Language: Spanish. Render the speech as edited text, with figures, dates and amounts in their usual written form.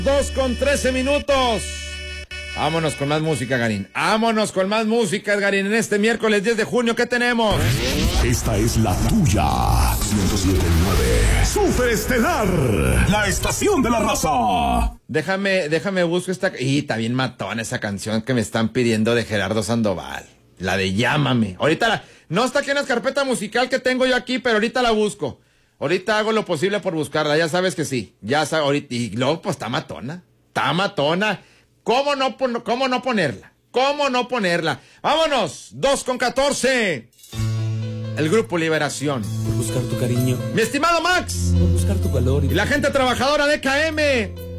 2:13. Vámonos con más música, Garín. Vámonos con más música, Garín. En este miércoles 10 de junio, ¿qué tenemos? Esta es la tuya. 107.9. Superestelar. La estación de la raza. Déjame busco esta. Y está bien matona esa canción que me están pidiendo de Gerardo Sandoval. La de Llámame. No está aquí en la carpeta musical que tengo yo aquí, pero ahorita la busco. Ahorita hago lo posible por buscarla, ya sabes que sí. Ya sabes, ahorita. Y luego, pues, está matona. ¿Cómo no ponerla? ¿Cómo no ponerla? ¡Vámonos! 2:14. El Grupo Liberación. Por buscar tu cariño. Mi estimado Max. Por buscar tu calor. Y la gente trabajadora de KM.